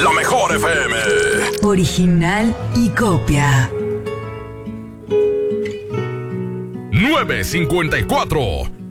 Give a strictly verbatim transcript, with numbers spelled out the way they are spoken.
La Mejor F M. Original y copia. nueve cincuenta y cuatro.